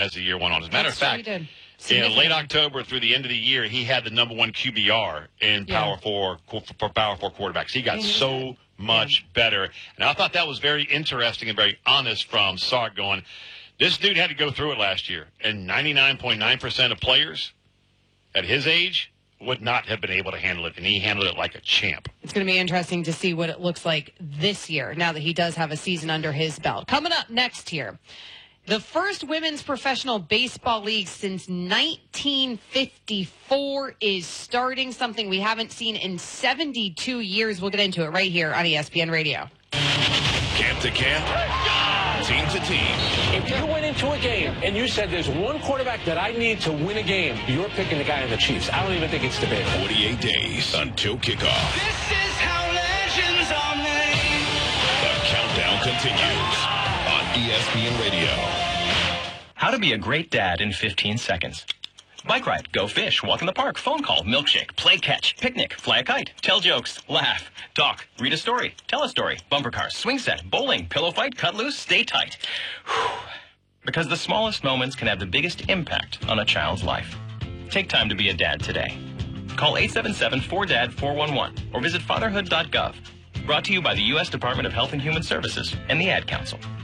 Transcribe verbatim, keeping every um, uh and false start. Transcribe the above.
as the year went on. As a matter That's of fact, in late October through the end of the year, he had the number one Q B R in Yeah. Power Four for Power Four quarterbacks. He got Mhm. so much Yeah. better. And I thought that was very interesting and very honest from Sark going, this dude had to go through it last year. And ninety-nine point nine percent of players at his age would not have been able to handle it, and he handled it like a champ. It's going to be interesting to see what it looks like this year, now that he does have a season under his belt. Coming up next here, the first women's professional baseball league since nineteen fifty-four is starting, something we haven't seen in seventy-two years. We'll get into it right here on E S P N Radio. Camp to camp, team to team. If you went into a game and you said there's one quarterback that I need to win a game, you're picking the guy in the Chiefs. I don't even think it's debatable. forty-eight days until kickoff. This is how legends are made. The countdown continues on E S P N Radio. How to be a great dad in fifteen seconds. Bike ride, go fish, walk in the park, phone call, milkshake, play catch, picnic, fly a kite, tell jokes, laugh, talk, read a story, tell a story, bumper cars, swing set, bowling, pillow fight, cut loose, stay tight. Whew. Because the smallest moments can have the biggest impact on a child's life. Take time to be a dad today. Call eight seven seven, four D A D, four one one or visit fatherhood dot gov. Brought to you by the U S Department of Health and Human Services and the Ad Council.